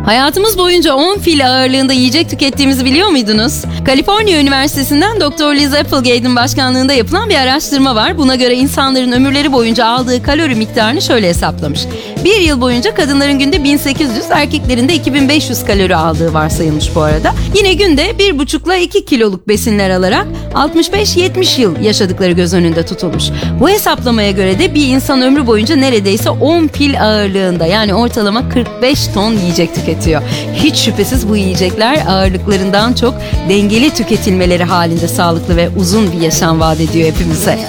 Hayatımız boyunca 10 fil ağırlığında yiyecek tükettiğimizi biliyor muydunuz? Kaliforniya Üniversitesi'nden Dr. Liz Applegate'in başkanlığında yapılan bir araştırma var. Buna göre insanların ömürleri boyunca aldığı kalori miktarını şöyle hesaplamış. Bir yıl boyunca kadınların günde 1800, erkeklerin de 2500 kalori aldığı varsayılmış bu arada. Yine günde 1,5 ile 2 kiloluk besinler alarak 65-70 yıl yaşadıkları göz önünde tutulmuş. Bu hesaplamaya göre de bir insan ömrü boyunca neredeyse 10 fil ağırlığında, yani ortalama 45 ton yiyecek tüketiyor. Hiç şüphesiz bu yiyecekler ağırlıklarından çok dengeli tüketilmeleri halinde sağlıklı ve uzun bir yaşam vaat ediyor hepimize.